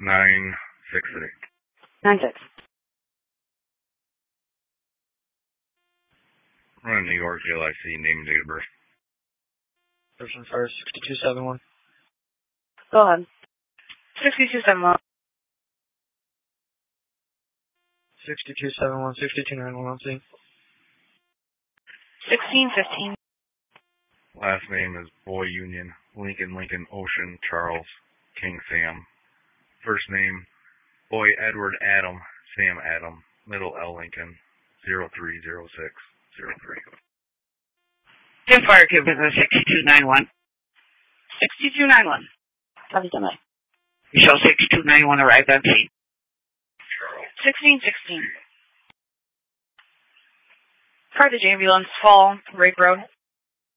963. 96. Run New York LIC, name and date of birth. Person first, 6271. Go ahead. 6271. 6271, 6291, see. 1615. Last name is Boy Union, Lincoln, Ocean, Charles, King Sam. First name, Boy Edward Adam, Sam Adam, middle L Lincoln, 030603. Jim Fire Cube Business 6291. 6291. Copy somebody. Michelle 6291 arrived on scene. 1616. Carthage ambulance, fall, Rape Road.